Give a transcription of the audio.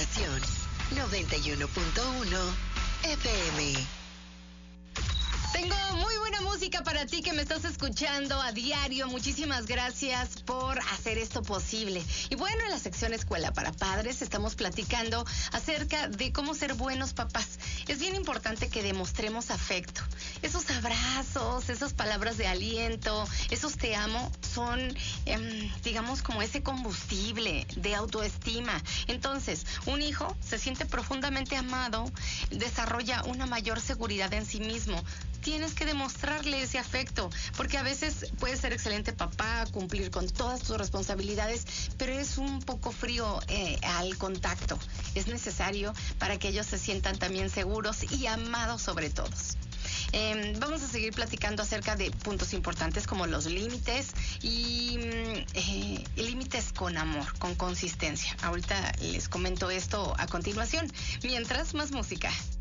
estación 91.1 FM. Tengo muy buena música para ti que me estás escuchando a diario. Muchísimas gracias por hacer esto posible. Y bueno, en la sección Escuela para Padres estamos platicando acerca de cómo ser buenos papás. Es bien importante que demostremos afecto. Esos abrazos, esas palabras de aliento, esos te amo son, digamos, como ese combustible de autoestima. Entonces, un hijo se siente profundamente amado, desarrolla una mayor seguridad en sí mismo. Tienes que demostrarle ese afecto, porque a veces puedes ser excelente papá, cumplir con todas tus responsabilidades, pero eres un poco frío al contacto. Es necesario para que ellos se sientan también seguros y amados sobre todos. Vamos a seguir platicando acerca de puntos importantes como los límites y límites con amor, con consistencia. Ahorita les comento esto a continuación. Mientras, más música.